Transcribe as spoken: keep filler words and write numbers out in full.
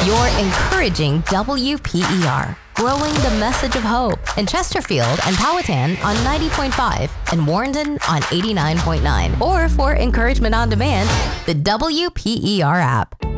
You're encouraging W P E R, growing the message of hope in Chesterfield and Powhatan on ninety point five and Warrenton on eighty-nine point nine. Or for encouragement on demand, the W P E R app.